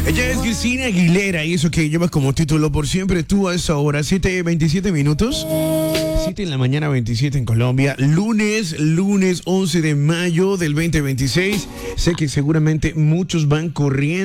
Ella es Cristina Aguilera y eso que lleva como título Por Siempre Tú a esa hora, 7:27 minutos. 7 en la mañana, 27 en Colombia. Lunes 11 de mayo del 2026. Sé que seguramente muchos van corriendo